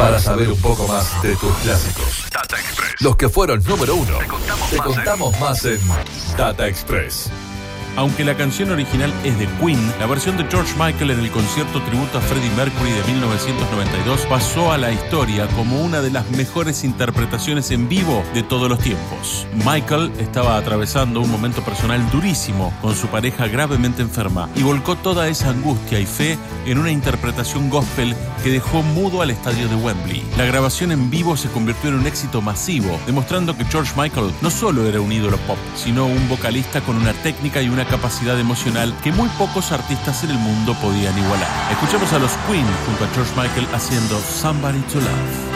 Para saber un poco más de tus clásicos, Data Express. Los que fueron número uno. Te contamos más en Data Express. Aunque la canción original es de Queen, la versión de George Michael en el concierto tributo a Freddie Mercury de 1992 pasó a la historia como una de las mejores interpretaciones en vivo de todos los tiempos. Michael estaba atravesando un momento personal durísimo con su pareja gravemente enferma y volcó toda esa angustia y fe en una interpretación gospel que dejó mudo al estadio de Wembley. La grabación en vivo se convirtió en un éxito masivo, demostrando que George Michael no solo era un ídolo pop, sino un vocalista con una técnica y una capacidad emocional que muy pocos artistas en el mundo podían igualar. Escuchemos a los Queen junto a George Michael haciendo Somebody to Love.